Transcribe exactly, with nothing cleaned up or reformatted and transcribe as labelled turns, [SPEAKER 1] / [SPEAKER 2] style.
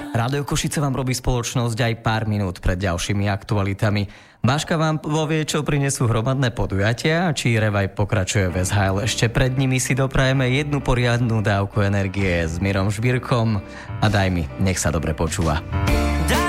[SPEAKER 1] Rádio Košice vám robí spoločnosť aj pár minút pred ďalšími aktualitami. Baška vám povie, čo prinesú hromadné podujatia, či revaj pokračuje v es há el. Ešte pred nimi si doprajeme jednu poriadnu dávku energie s Mirom Žbírkom a daj mi, nech sa dobre počúva.